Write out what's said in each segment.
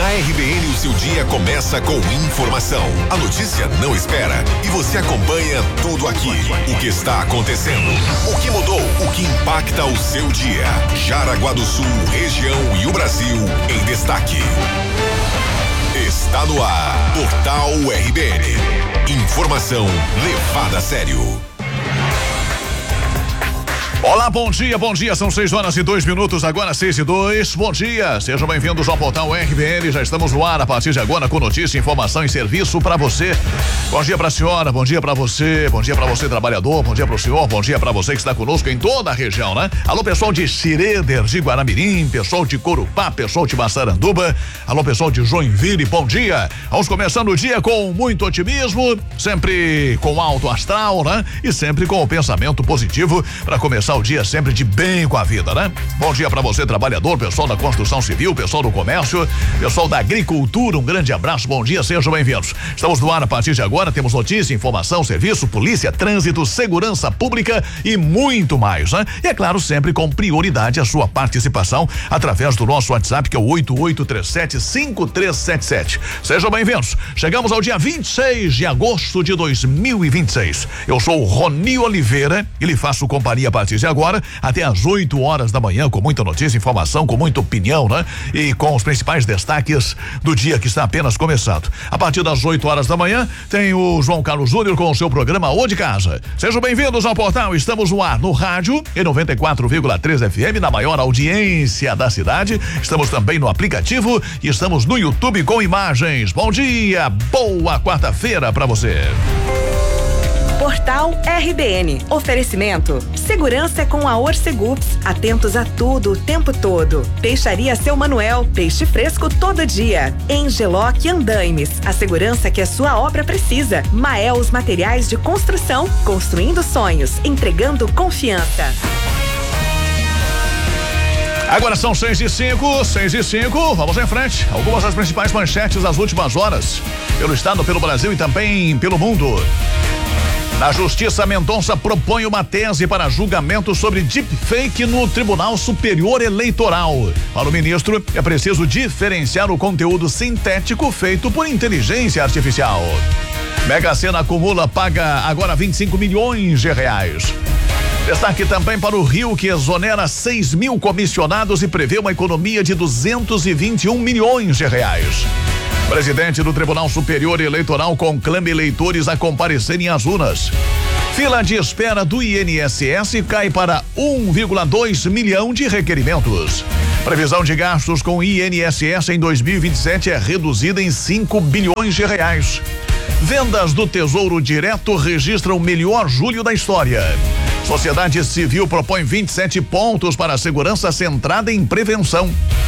Na RBN o seu dia começa com informação. A notícia não espera e você acompanha tudo aqui. O que está acontecendo, o que mudou, o que impacta o seu dia. Jaraguá do Sul, região e o Brasil em destaque. Está no ar, Portal RBN. Informação levada a sério. Olá, bom dia, são 6h02, agora 6h02, bom dia, sejam bem-vindos ao Portal RBN, já estamos no ar a partir de agora com notícia, informação e serviço para você. Bom dia pra senhora, bom dia pra você trabalhador, bom dia pro senhor, bom dia pra você que está conosco em toda a região, né? Alô pessoal de Xireder, de Guaramirim, pessoal de Corupá, pessoal de Massaranduba, alô pessoal de Joinville, bom dia. Vamos começando o dia com muito otimismo, sempre com alto astral, né? E sempre com o pensamento positivo para começar o dia sempre de bem com a vida, né? Bom dia pra você, trabalhador, pessoal da construção civil, pessoal do comércio, pessoal da agricultura, um grande abraço, bom dia, sejam bem-vindos. Estamos no ar a partir de agora, temos notícia, informação, serviço, polícia, trânsito, segurança pública e muito mais, né? E é claro, sempre com prioridade a sua participação através do nosso WhatsApp, que é o 8837-5377. Sejam bem-vindos. Chegamos ao dia 26 de agosto de 2026. Eu sou o Roni Oliveira e lhe faço companhia a partir de agora até às 8h da manhã, com muita notícia, informação, com muita opinião, né? E com os principais destaques do dia que está apenas começando. A partir das 8h da manhã tem o João Carlos Júnior com o seu programa O de Casa. Sejam bem-vindos ao portal, estamos no ar no rádio em 94,3 FM, na maior audiência da cidade. Estamos também no aplicativo e estamos no YouTube com imagens. Bom dia, boa quarta-feira pra você. Portal RBN. Oferecimento. Segurança é com a Orcegups. Atentos a tudo o tempo todo. Peixaria Seu Manuel. Peixe fresco todo dia. Engeloc Andaimes. A segurança que a sua obra precisa. Maels Materiais de Construção. Construindo sonhos. Entregando confiança. Agora são 6h05, vamos em frente. Algumas das principais manchetes das últimas horas. Pelo estado, pelo Brasil e também pelo mundo. Na Justiça, Mendonça propõe uma tese para julgamento sobre deepfake no Tribunal Superior Eleitoral. Para o ministro, é preciso diferenciar o conteúdo sintético feito por inteligência artificial. Mega Sena acumula, paga agora 25 milhões de reais. Destaque também para o Rio, que exonera 6 mil comissionados e prevê uma economia de 221 milhões de reais. Presidente do Tribunal Superior Eleitoral conclama eleitores a comparecerem às urnas. Fila de espera do INSS cai para 1,2 milhão de requerimentos. Previsão de gastos com INSS em 2027 é reduzida em 5 bilhões de reais. Vendas do Tesouro Direto registram o melhor julho da história. Sociedade Civil propõe 27 pontos para a segurança centrada em prevenção.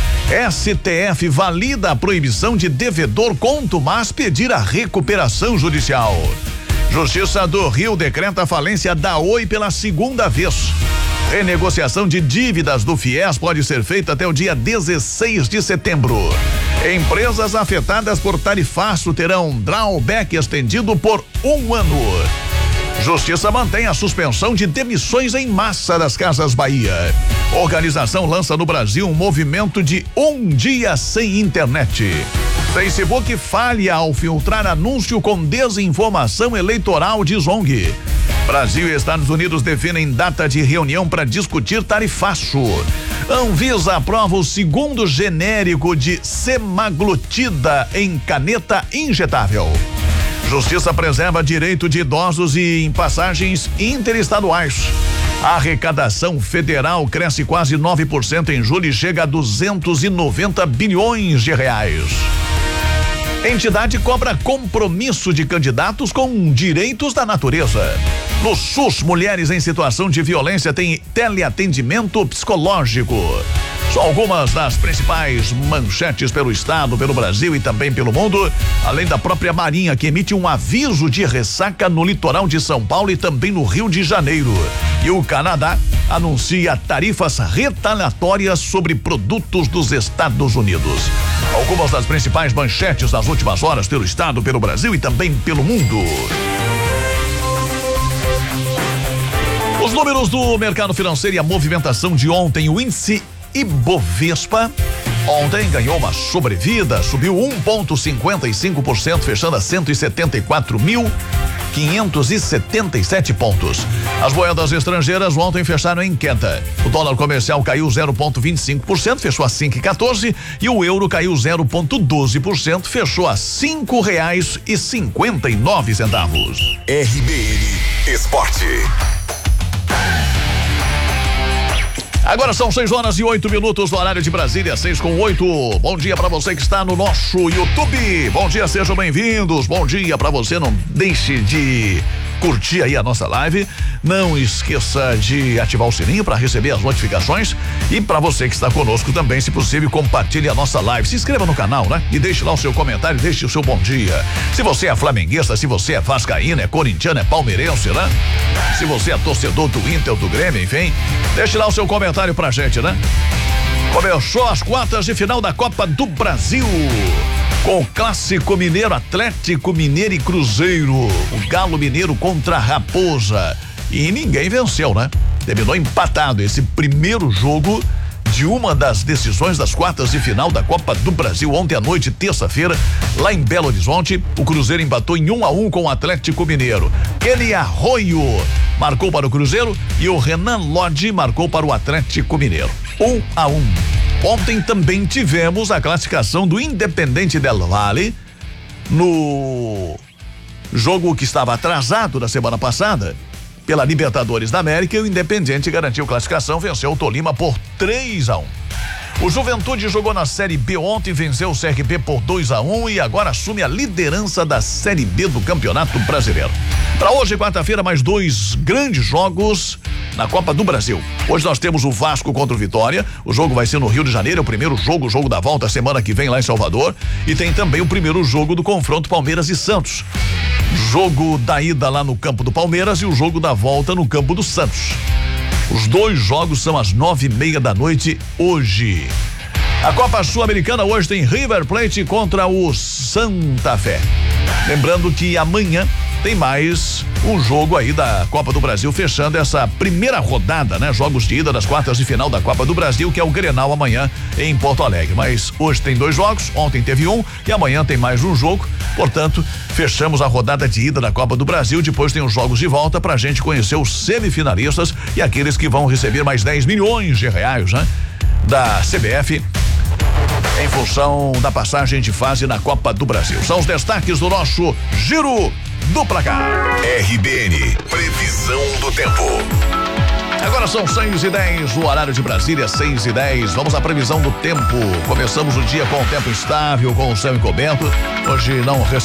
STF valida a proibição de devedor contumaz pedir a recuperação judicial. Justiça do Rio decreta a falência da Oi pela segunda vez. Renegociação de dívidas do FIES pode ser feita até o dia 16 de setembro. Empresas afetadas por tarifaço terão drawback estendido por 1 ano. Justiça mantém a suspensão de demissões em massa das Casas Bahia. Organização lança no Brasil um movimento de 1 dia sem internet. Facebook falha ao filtrar anúncio com desinformação eleitoral, diz ONG. Brasil e Estados Unidos definem data de reunião para discutir tarifaço. Anvisa aprova o segundo genérico de semaglutida em caneta injetável. Justiça preserva direito de idosos e em passagens interestaduais. A arrecadação federal cresce quase 9% em julho e chega a 290 bilhões de reais. Entidade cobra compromisso de candidatos com direitos da natureza. No SUS, mulheres em situação de violência têm teleatendimento psicológico. São algumas das principais manchetes pelo estado, pelo Brasil e também pelo mundo, além da própria Marinha, que emite um aviso de ressaca no litoral de São Paulo e também no Rio de Janeiro. E o Canadá anuncia tarifas retaliatórias sobre produtos dos Estados Unidos. Algumas das principais manchetes das últimas horas pelo estado, pelo Brasil e também pelo mundo. Os números do mercado financeiro e a movimentação de ontem, o índice Ibovespa Ontem ganhou uma sobrevida, subiu 1,55%, fechando a 174.577 pontos. As moedas estrangeiras ontem fecharam em queda. O dólar comercial caiu 0,25%, fechou a 5,14, e o euro caiu 0,12%, fechou a R$5,59. RBN Esporte. Agora são 6h08 no horário de Brasília, 6:08. Bom dia para você que está no nosso YouTube. Bom dia, sejam bem-vindos. Bom dia para você. Não deixe de curtir aí a nossa live. Não esqueça de ativar o sininho para receber as notificações. E para você que está conosco também, se possível, compartilhe a nossa live. Se inscreva no canal, né? E deixe lá o seu comentário, deixe o seu bom dia. Se você é flamenguista, se você é vascaíno, é corintiano, é palmeirense, né? Se você é torcedor do Inter, do Grêmio, enfim, deixe lá o seu comentário pra gente, né? Começou as quartas de final da Copa do Brasil, com o Clássico Mineiro, Atlético Mineiro e Cruzeiro, o Galo Mineiro contra a Raposa, e ninguém venceu, né? Terminou empatado esse primeiro jogo de uma das decisões das quartas de final da Copa do Brasil. Ontem à noite, terça-feira, lá em Belo Horizonte, o Cruzeiro empatou em 1-1 com o Atlético Mineiro. Kenny Arroyo marcou para o Cruzeiro e o Renan Lodge marcou para o Atlético Mineiro. 1-1. Ontem também tivemos a classificação do Independente del Valle no jogo que estava atrasado da semana passada pela Libertadores da América, e o Independiente garantiu classificação, venceu o Tolima por 3-1. O Juventude jogou na Série B ontem, venceu o CRB por 2-1 e agora assume a liderança da Série B do Campeonato Brasileiro. Para hoje, quarta-feira, mais 2 grandes jogos na Copa do Brasil. Hoje nós temos o Vasco contra o Vitória. O jogo vai ser no Rio de Janeiro, o primeiro jogo, o jogo da volta, semana que vem lá em Salvador. E tem também o primeiro jogo do confronto Palmeiras e Santos. Jogo da ida lá no campo do Palmeiras e o jogo da volta no campo do Santos. Os 2 jogos são às 9:30 da noite hoje. A Copa Sul-Americana hoje tem River Plate contra o Santa Fé. Lembrando que amanhã tem mais um jogo aí da Copa do Brasil, fechando essa primeira rodada, né? Jogos de ida das quartas de final da Copa do Brasil, que é o Grenal amanhã em Porto Alegre. Mas hoje tem 2 jogos, ontem teve 1 e amanhã tem mais um jogo. Portanto, fechamos a rodada de ida da Copa do Brasil. Depois tem os jogos de volta pra gente conhecer os semifinalistas e aqueles que vão receber mais 10 milhões de reais, né? Da CBF, em função da passagem de fase na Copa do Brasil. São os destaques do nosso Giro do Placar. RBN, previsão do tempo. Agora são 6:10, o horário de Brasília, 6:10. Vamos à previsão do tempo. Começamos o dia com o tempo estável, com o céu encoberto. Hoje não